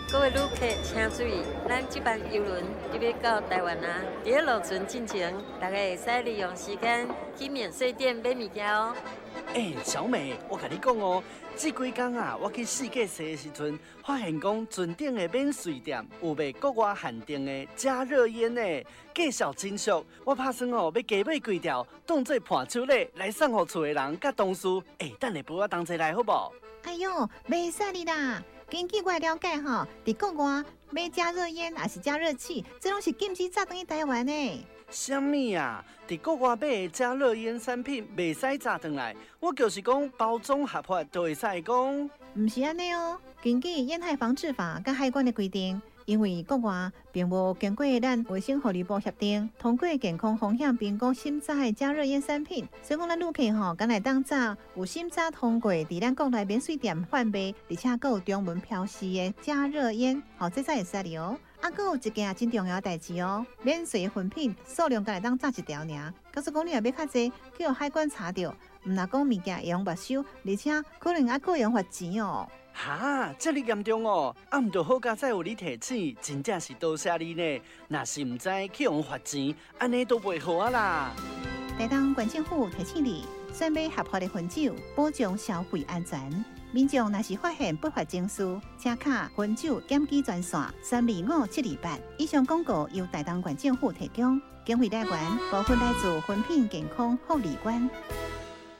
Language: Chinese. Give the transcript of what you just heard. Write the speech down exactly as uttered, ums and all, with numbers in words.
各位旅客请注意，咱这班游轮就要到台湾啦。伫落船进前，大家会使利用时间去免税店买物件哦。 哎、欸，小美，我甲你讲哦，这几天啊，我去世界踅的时阵，发现讲船顶的免税店有卖国外限定的加热烟呢，介绍真俗。我打算哦，要加买几条，当做伴手礼来送互厝的人甲同事。哎、欸，等下陪我同齐来好不？ 哎呦，袂使你啦！根据我了解吼，伫国外买加热烟还是加热器，这拢是禁止炸转去台湾的。 什么啊？伫国外买的加热烟产品袂使炸转来，我就是讲包装合法就会使讲。 唔是安尼哦，根据烟害防治法甲海关的规定。因为国外并无经过咱卫生福利部协定，通过健康风险评估审查的加热烟产品，所以讲咱旅客吼，敢来当炸有审查通过，伫咱国内免税店贩卖，而且还有中文标示的加热烟，好，这才会使哩哦。啊，还有一件真重要的代志哦，免税的粉品数量敢来当炸一条尔，假使讲你若要较济，叫海关查到，唔若讲物件会用没收，而且可能还个用罚钱哦。 哈，这么严重哦！啊，唔着好佳再有你提醒，真正是多谢你呢。若是唔知去用罚钱，安尼都袂好啊啦。 台东县政府提醒你，选买合法的烟酒，保障消费安全。民众若是发现不法情事，请卡烟酒检举专线三二五七二八。以上广告由台东县政府提供，经费来源部分来自烟品健康护理官。